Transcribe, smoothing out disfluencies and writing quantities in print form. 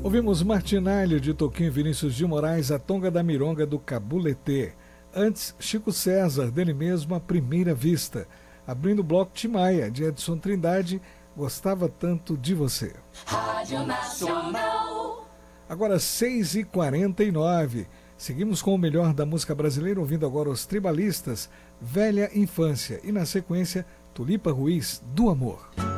Ouvimos Martinalho de Toquinho e Vinícius de Moraes, A Tonga da Mironga do Cabuletê. Antes, Chico César, dele mesmo, A Primeira Vista. Abrindo o bloco, Tim Maia, de Edson Trindade, Gostava Tanto de Você. Rádio Nacional. Agora 6h49. Seguimos com o melhor da música brasileira, ouvindo agora os Tribalistas, Velha Infância. E na sequência, Tulipa Ruiz, Do Amor.